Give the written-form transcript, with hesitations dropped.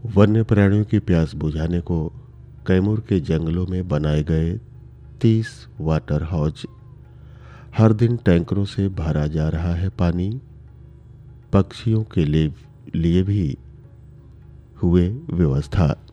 वन्य प्राणियों की प्यास बुझाने को कैमूर के जंगलों में बनाए गए 30 वाटर हाउस हर दिन टैंकरों से भरा जा रहा है पानी। पक्षियों के लिए भी हुए व्यवस्था।